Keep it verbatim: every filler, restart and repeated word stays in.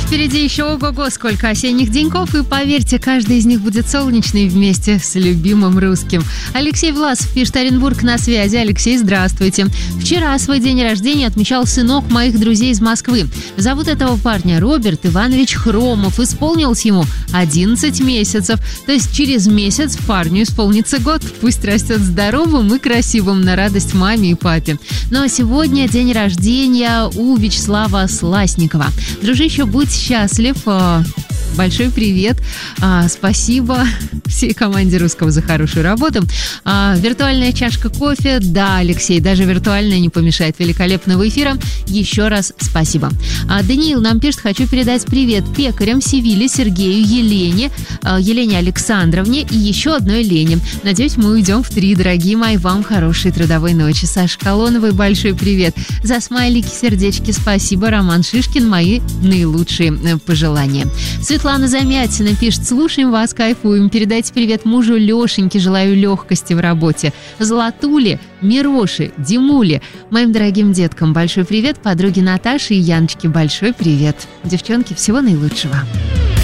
Впереди еще ого-го сколько осенних деньков, и поверьте, каждый из них будет солнечный вместе с любимым русским. Алексей Власов пишет: Оренбург на связи. Алексей, здравствуйте. Вчера свой день рождения отмечал сынок моих друзей из Москвы. Зовут этого парня Роберт Иванович Хромов. Исполнилось ему одиннадцать месяцев. То есть через месяц парню исполнится год. Пусть растет здоровым и красивым на радость маме и папе. Ну а сегодня день рождения у Вячеслава Сласникова. Дружище, будь счастлив. Большой привет. Спасибо всей команде «Русского» за хорошую работу. Виртуальная чашка кофе. Да, Алексей, даже виртуальная не помешает. Великолепного эфира. Еще раз спасибо. Даниил нам пишет: хочу передать привет пекарям Севиле, Сергею, Елене, Елене Александровне и еще одной Лене. Надеюсь, мы уйдем в три. Дорогие мои, вам хорошей трудовой ночи. Саша Колоновой, большой привет. За смайлики, сердечки спасибо. Роман Шишкин, мои наилучшие пожелания. Светлана Замятина пишет: слушаем вас, кайфуем. Передайте привет мужу Лешеньке, желаю легкости в работе. Златуле, Мироше, Димуле, моим дорогим деткам большой привет. Подруге Наташе и Яночке большой привет. Девчонки, всего наилучшего.